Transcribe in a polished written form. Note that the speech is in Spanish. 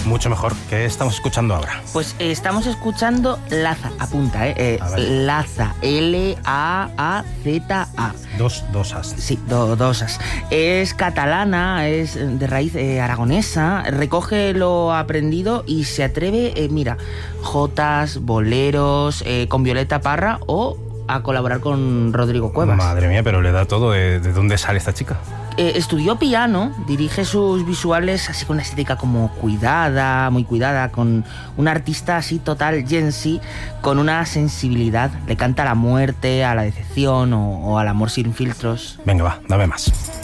Mucho mejor. ¿Qué estamos escuchando ahora? Pues estamos escuchando Laza, apunta, Laza, L-A-A-Z-A. Dos as. Sí, dos as. Es catalana, es de raíz aragonesa, recoge lo aprendido y se atreve, mira, jotas, boleros, con Violeta Parra o a colaborar con Rodrigo Cuevas. Madre mía, pero le da todo. ¿De dónde sale esta chica? Estudió piano, dirige sus visuales así con una estética como cuidada, muy cuidada, con una artista así total Gen Z, con una sensibilidad. Le canta a la muerte, a la decepción o al amor sin filtros. Venga, va, dame más.